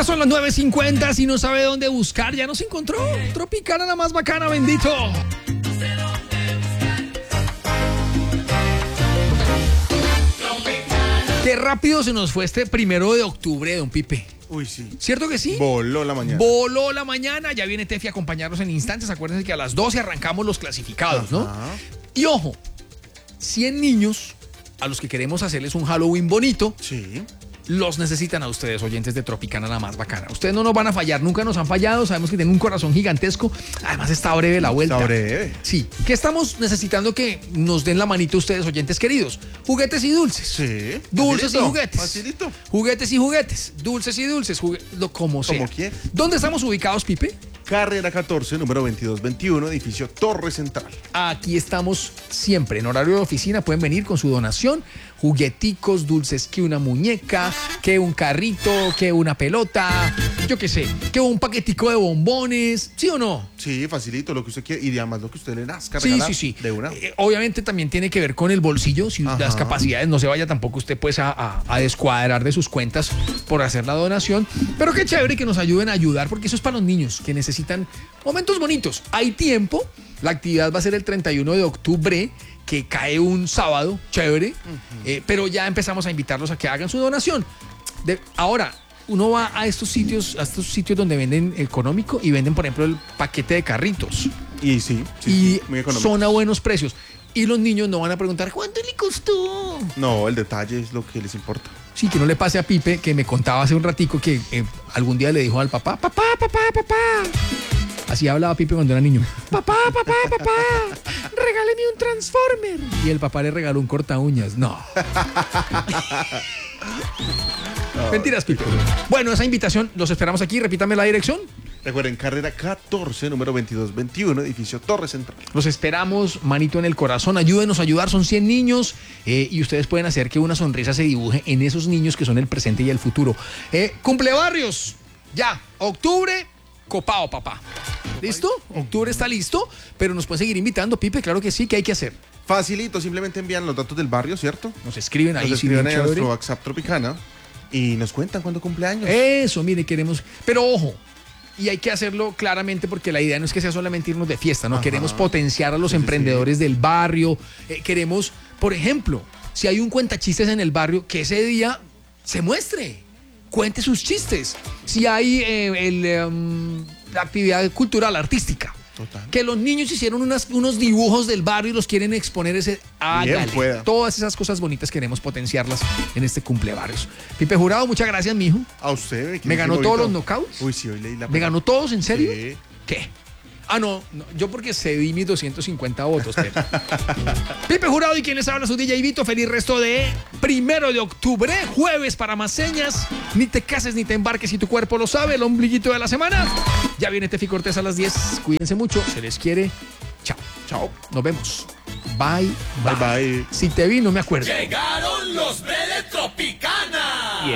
Ya son las 9:50, si no sabe dónde buscar, ya nos encontró. Tropicana, la más bacana, bendito. Qué rápido se nos fue este 1 de octubre, don Pipe. Uy, sí. ¿Cierto que sí? Voló la mañana. Voló la mañana. Ya viene Tefi a acompañarnos en instantes. Acuérdense que a las 12 arrancamos los clasificados, ¿no? Y ojo, 100 niños a los que queremos hacerles un Halloween bonito. Sí. Los necesitan a ustedes, oyentes de Tropicana, la más bacana. Ustedes no nos van a fallar, nunca nos han fallado. Sabemos que tienen un corazón gigantesco. Además está breve la vuelta. Está breve. Sí. ¿Qué estamos necesitando que nos den la manito ustedes, oyentes queridos? Juguetes y dulces. Sí. Dulces Facilito, y juguetes. Facilito. Juguetes y juguetes. Dulces y dulces. Como sea. Como quiera. ¿Dónde estamos ubicados, Pipe? Carrera 14, número 2221, edificio Torre Central. Aquí estamos siempre en horario de oficina. Pueden venir con su donación. Jugueticos, dulces, que una muñeca, que un carrito, que una pelota, yo qué sé, que un paquetico de bombones, ¿sí o no? Sí, facilito, lo que usted quiera y además lo que usted le nazca. Sí, regalar sí. De una. Obviamente también tiene que ver con el bolsillo, si las capacidades no se vaya tampoco usted pues a descuadrar de sus cuentas por hacer la donación, pero qué chévere que nos ayuden a ayudar porque eso es para los niños que necesitan momentos bonitos. Hay tiempo, la actividad va a ser el 31 de octubre, que cae un sábado, chévere, pero ya empezamos a invitarlos a que hagan su donación. Ahora, uno va a estos sitios donde venden económico y venden, por ejemplo, el paquete de carritos. Y sí, muy económico. Son a buenos precios. Y los niños no van a preguntar, ¿cuánto le costó? No, el detalle es lo que les importa. Sí, que no le pase a Pipe, que me contaba hace un ratico que algún día le dijo al papá, papá. Así hablaba Pipe cuando era niño. Papá, regáleme un Transformer. Y el papá le regaló un corta uñas. No. Mentiras, Pipe. Bueno, esa invitación, los esperamos aquí. Repítame la dirección. Recuerden, carrera 14, número 2221, edificio Torre Central. Los esperamos, manito en el corazón. Ayúdenos a ayudar, son 100 niños y ustedes pueden hacer que una sonrisa se dibuje en esos niños que son el presente y el futuro. Cumplebarrios, ya, octubre, copado, papá. ¿Listo? Octubre está listo, pero nos pueden seguir invitando, Pipe, claro que sí, ¿qué hay que hacer? Facilito, simplemente envían los datos del barrio, ¿cierto? Nos escriben ahí. Nos escriben ahí a nuestro WhatsApp Tropicana y nos cuentan cuándo cumpleaños. Eso, mire, queremos, pero ojo. Y hay que hacerlo claramente porque la idea no es que sea solamente irnos de fiesta, ¿no? Queremos potenciar a los emprendedores del barrio. Queremos, por ejemplo, si hay un cuentachistes en el barrio, que ese día se muestre, cuente sus chistes. Si hay la actividad cultural, artística. Total. Que los niños hicieron unos dibujos del barrio y los quieren exponer, hágale. Todas esas cosas bonitas queremos potenciarlas en este cumplebarrios. Pipe Jurado, muchas gracias, mijo. A usted. ¿Me ganó todos los knockouts? Uy, sí, hoy leí la... ¿Me ganó todos, en serio? Sí. ¿Qué? No, yo porque cedí mis 250 votos. Pero. Pipe Jurado y quien les habla, su DJ Vito. Feliz resto de 1 de octubre, jueves para más señas. Ni te cases ni te embarques si tu cuerpo lo sabe. El ombliguito de la semana. Ya viene Tefi Cortés a las 10. Cuídense mucho, se les quiere. Chao. Chao. Nos vemos. Bye. Bye. Si te vi, no me acuerdo. Llegaron los Tropical.